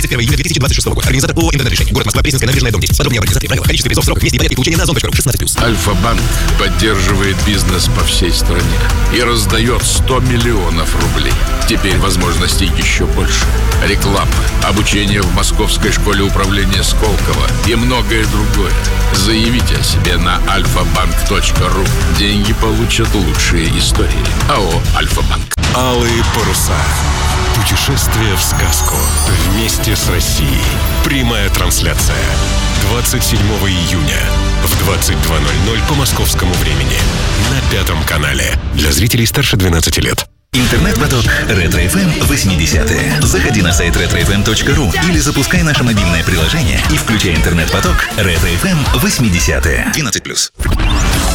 31 июня 2026 года. Организатор ООО «Интернет-решение». Город Москва, Пресненская набережная, дом 10. Подробнее об организации, правила, количество призов, сроках, месте и понятия получения на ozon.ru. 16+. Альфа-банк поддерживает бизнес по всей стране и раздает 100 миллионов рублей. Теперь возможностей еще больше. Реклама, обучение в Московской школе управления Сколково и многое другое. Заявите о себе на alfabank.ru. Деньги получат лучшие истории. АО «Альфа-банк». Алые паруса. Путешествие в сказку. Вместе с Россией. Прямая трансляция. 27 июня в 22:00 по московскому времени. На 5 канале. Для зрителей старше 12 лет. Интернет-поток Ретро-ФМ 80-е. Заходи на сайт retrofm.ru или запускай наше мобильное приложение и включай интернет-поток Ретро-ФМ 80-е. 12+.